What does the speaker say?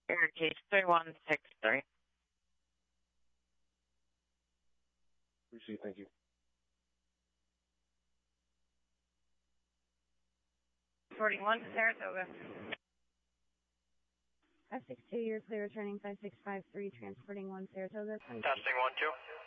Air case 3163. Appreciate it. Thank you. 41 Saratoga. 562, you're clear returning 5653, transporting 1 Saratoga. Testing 1-2.